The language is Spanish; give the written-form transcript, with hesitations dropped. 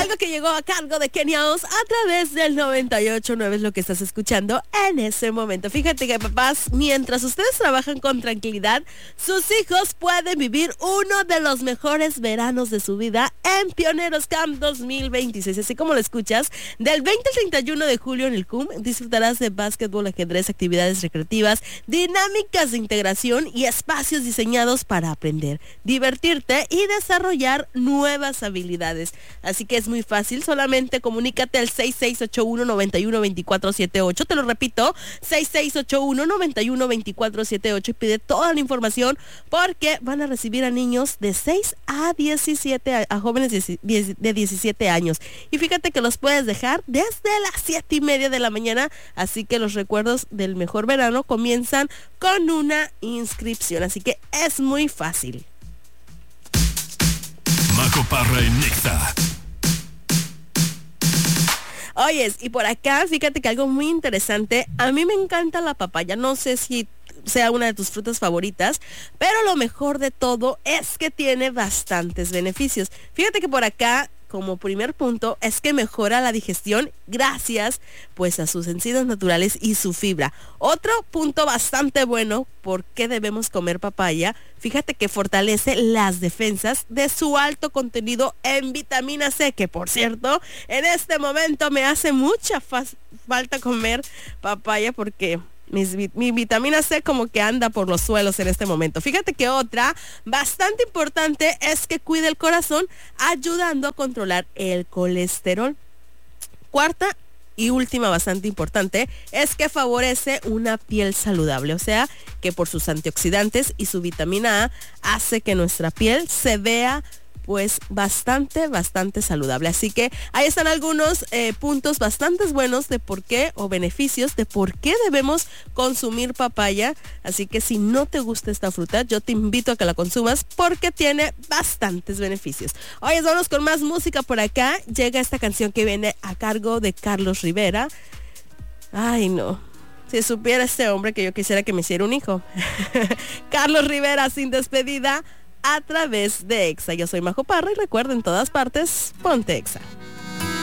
Algo que llegó a cargo de Kenia Oz a través del 98.9 es lo que estás escuchando en ese momento. Fíjate que, papás, mientras ustedes trabajan con tranquilidad, sus hijos pueden vivir uno de los mejores veranos de su vida en Pioneros Camp 2026. Así como lo escuchas, del 20 al 31 de julio en el CUM disfrutarás de básquetbol, ajedrez, actividades recreativas, dinámicas de integración y espacios diseñados para aprender, divertirte y desarrollar nuevas habilidades. Así que es muy fácil, solamente comunícate al 6681-912478, te lo repito, 6681-912478 y pide toda la información porque van a recibir a niños de 6 a 17, a jóvenes de 17 años. Y fíjate que los puedes dejar desde las 7:30 de la mañana, así que los recuerdos del mejor verano comienzan con una inscripción, así que es muy fácil. Majo Parra en Nexa. Oyes, y por acá, fíjate que algo muy interesante, a mí me encanta la papaya, no sé si sea una de tus frutas favoritas, pero lo mejor de todo es que tiene bastantes beneficios. Fíjate que por acá, como primer punto, es que mejora la digestión gracias pues a sus enzimas naturales y su fibra. Otro punto bastante bueno por qué debemos comer papaya, fíjate que fortalece las defensas de su alto contenido en vitamina C, que por cierto, en este momento me hace mucha falta comer papaya porque mi vitamina C como que anda por los suelos en este momento. Fíjate que otra bastante importante es que cuida el corazón, ayudando a controlar el colesterol. Cuarta y última bastante importante es que favorece una piel saludable, o sea que por sus antioxidantes y su vitamina A hace que nuestra piel se vea pues bastante saludable. Así que ahí están algunos puntos bastante buenos de por qué, o beneficios de por qué debemos consumir papaya. Así que si no te gusta esta fruta, yo te invito a que la consumas porque tiene bastantes beneficios. Oye, vamos con más música por acá. Llega esta canción que viene a cargo de Carlos Rivera. Ay, no. Si supiera este hombre que yo quisiera que me hiciera un hijo. Carlos Rivera, Sin Despedida, a través de Exa. Yo soy Majo Parra y recuerda, en todas partes, ponte Exa.